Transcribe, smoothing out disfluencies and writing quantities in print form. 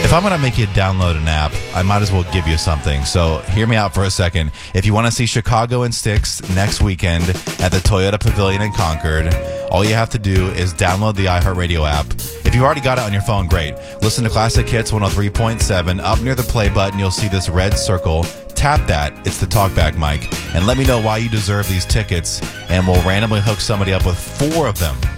If I'm going to make you download an app, I might as well give you something. So hear me out for a second. If you want to see Chicago and Styx next weekend at the Toyota Pavilion in Concord, all you have to do is download the iHeartRadio app. If you've already got it on your phone, great. Listen to Classic Hits 103.7. Up near the play button, you'll see this red circle. Tap that. It's the talkback mic. And let me know why you deserve these tickets, and we'll randomly hook somebody up with 4 of them